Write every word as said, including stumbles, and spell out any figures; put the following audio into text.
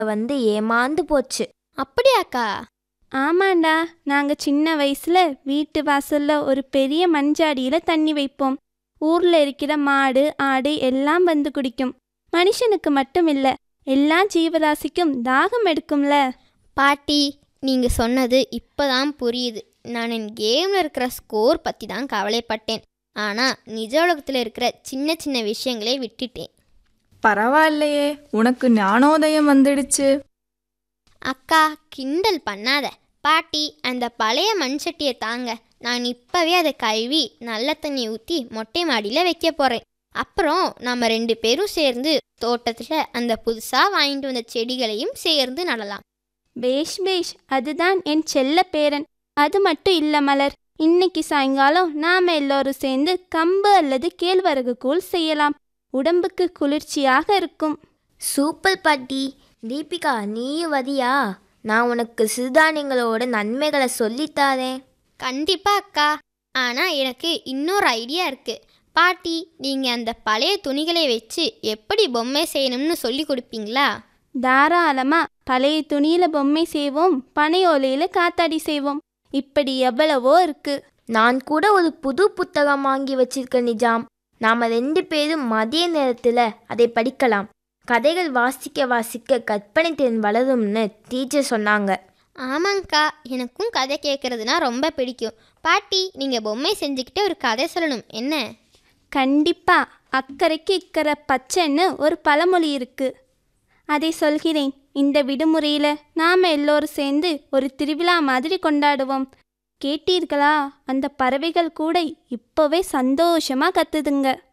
வந்து ஏமாந்து போச்சு. அப்படியாக்கா? ஆமாண்டா, நாங்க சின்ன வயசுல வீட்டு வாசல்ல ஒரு பெரிய மண்ஜாடியில தண்ணி வைப்போம். ஊர்ல இருக்கிற மாடு ஆடு எல்லாம் வந்து குடிக்கும். மனுஷனுக்கு மட்டும் இல்ல, எல்லா ஜீவராசிக்கும் தாகம் எடுக்கும்ல. பாட்டி, நீங்க சொன்னது இப்பதான் புரியுது. நான் என் கேம்ல இருக்கிற ஸ்கோர் பத்தி தான் கவலைப்பட்டேன். ஆனா நிஜ உலகத்துல இருக்கிற சின்ன சின்ன விஷயங்களே விட்டுட்டேன். பரவாயில்லையே, உனக்கு ஞானோதயம் வந்துடுச்சு. அக்கா, கிண்டல் பண்ணாத. பாட்டி, அந்த பழைய மண் சட்டியை தாங்க. நான் இப்பவே அதை கழுவி நல்ல தண்ணி ஊற்றி மொட்டை மாடியில் வைக்க போகிறேன். அப்புறம் நம்ம ரெண்டு பேரும் சேர்ந்து தோட்டத்தில் அந்த புதுசாக வாங்கிட்டு வந்த செடிகளையும் சேர்ந்து நடலாம். பேஷ் பேஷ், அதுதான் என் செல்ல பேரன். அது மட்டும் இல்ல மலர், இன்னைக்கு சாயங்காலம் நாம எல்லோரும் சேர்ந்து கம்பு அல்லது கேழ்வரகு கூழ் செய்யலாம். உடம்புக்கு குளிர்ச்சியாக இருக்கும். சூப்பர் பாட்டி. தீபிகா, நீயும் வதியா? நான் உனக்கு சிறுதானியங்களோட நன்மைகளை சொல்லித்தாரேன். கண்டிப்பா அக்கா. ஆனால் எனக்கு இன்னொரு ஐடியா இருக்குது. பாட்டி, நீங்கள் அந்த பழைய துணிகளை வச்சு எப்படி பொம்மை செய்யணும்னு சொல்லி கொடுப்பீங்களா? தாராளமா. பழைய துணியில பொம்மை செய்வோம், பனை ஓலையில காத்தாடி செய்வோம். இப்படி எவ்வளவோ இருக்கு. நான் கூட ஒரு புது புத்தகம் வாங்கி வச்சிருக்க நிஜாம். நாம ரெண்டு பேரும் மதிய நேரத்தில் அதை படிக்கலாம். கதைகள் வாசிக்க வாசிக்க கற்பனை திறன் வளரும்னு டீச்சர் சொன்னாங்க. ஆமாங்க்கா, எனக்கும் கதை கேட்குறதுனா ரொம்ப பிடிக்கும். பாட்டி, நீங்கள் பொம்மை செஞ்சுக்கிட்டே ஒரு கதை சொல்லணும், என்ன? கண்டிப்பா. அக்கறைக்கு இக்கரை பச்சைன்னு ஒரு பழமொழி இருக்கு, அதை சொல்கிறேன். இந்த விடுமுறையில நாம எல்லோரும் சேர்ந்து ஒரு திருவிழா மாதிரி கொண்டாடுவோம். கேட்டீர்களா? அந்த பறவைகள் கூட இப்போவே சந்தோஷமா கத்துதுங்க.